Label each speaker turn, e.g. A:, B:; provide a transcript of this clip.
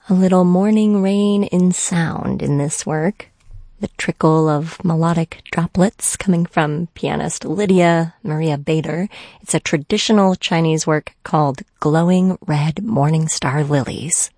A: A little morning rain in sound in this work. The trickle of melodic droplets coming from pianist Lydia Maria Bader. It's a traditional Chinese work called Glowing Red Morning Star Lilies.